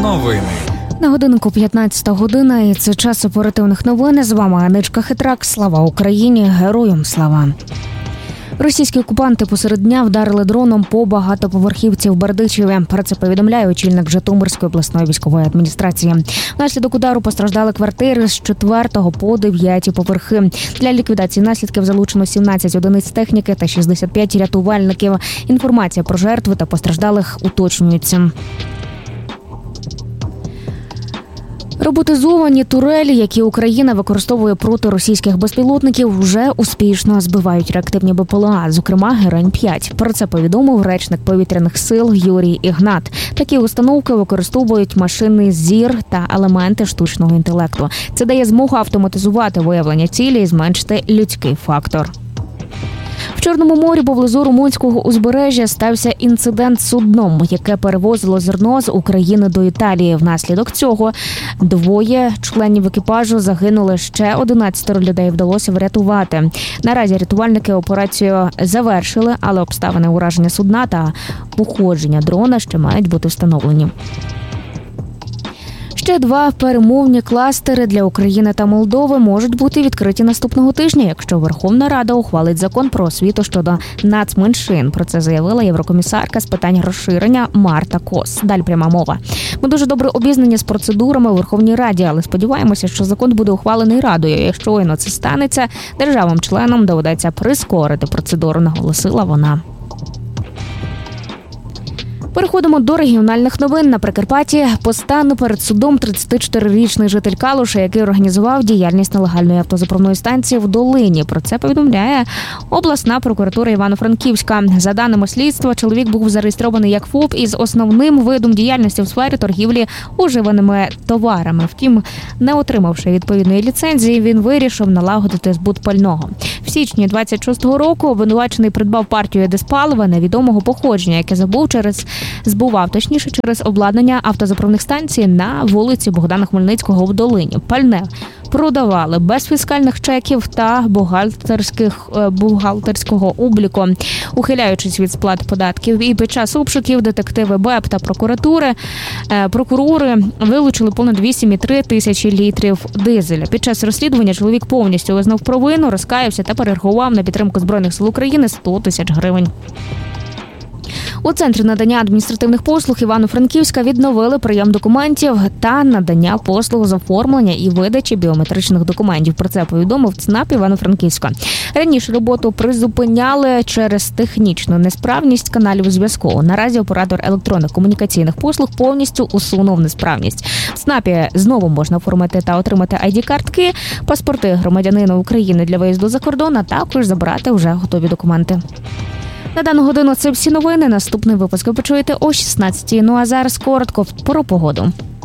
Новини. На годинку 15 година, і це час оперативних новин. З вами Аничка Хитрак. Слава Україні! Героям слава! Російські окупанти посеред дня вдарили дроном по багатоповерхівці в Бердичеві. Про це повідомляє очільник Житомирської обласної військової адміністрації. Внаслідок удару постраждали квартири з 4 по 9 поверхи. Для ліквідації наслідків залучено 17 одиниць техніки та 65 рятувальників. Інформація про жертви та постраждалих уточнюється. Роботизовані турелі, які Україна використовує проти російських безпілотників, вже успішно збивають реактивні БПЛА, зокрема Герань-5. Про це повідомив речник повітряних сил Юрій Ігнат. Такі установки використовують машинний зір та елементи штучного інтелекту. Це дає змогу автоматизувати виявлення цілі і зменшити людський фактор. В Чорному морі поблизу румунського узбережжя стався інцидент з судном, яке перевозило зерно з України до Італії. Внаслідок цього 2 членів екіпажу загинули, ще 11 людей вдалося врятувати. Наразі рятувальники операцію завершили, але обставини ураження судна та походження дрона ще мають бути встановлені. Ще 2 перемовні кластери для України та Молдови можуть бути відкриті наступного тижня, якщо Верховна Рада ухвалить закон про освіту щодо нацменшин. Про це заявила єврокомісарка з питань розширення Марта Кос. Далі пряма мова. Ми дуже добре обізнані з процедурами у Верховній Раді, але сподіваємося, що закон буде ухвалений Радою. Якщо щойно це станеться, державам-членам доведеться прискорити процедуру, наголосила вона. Переходимо до регіональних новин. На Прикарпатті постане перед судом 34-річний житель Калуша, який організував діяльність нелегальної автозаправної станції в Долині. Про це повідомляє обласна прокуратура Івано-Франківська. За даними слідства, чоловік був зареєстрований як ФОП із основним видом діяльності в сфері торгівлі уживаними товарами. Втім, не отримавши відповідної ліцензії, він вирішив налагодити збут пального. В січні 26-го року обвинувачений придбав партію диспалива невідомого походження, яке збував через обладнання автозаправних станцій на вулиці Богдана Хмельницького в Долині. Пальне продавали без фіскальних чеків та бухгалтерського обліку, ухиляючись від сплат податків. І під час обшуків детективи БЕП та прокурори вилучили понад 8,3 тисячі літрів дизеля. Під час розслідування чоловік повністю визнав провину, розкаявся та перерахував на підтримку Збройних сил України 100 тисяч гривень. У Центрі надання адміністративних послуг Івано-Франківська відновили прийом документів та надання послуг з оформлення і видачі біометричних документів. Про це повідомив ЦНАП Івано-Франківська. Раніше роботу призупиняли через технічну несправність каналів зв'язку. Наразі оператор електронних комунікаційних послуг повністю усунув несправність. В ЦНАПі знову можна оформити та отримати ID-картки, паспорти громадянина України для виїзду за кордон, а також забрати вже готові документи. На дану годину це всі новини. Наступний випуск ви почуєте о 16-й. Ну а зараз коротко про погоду.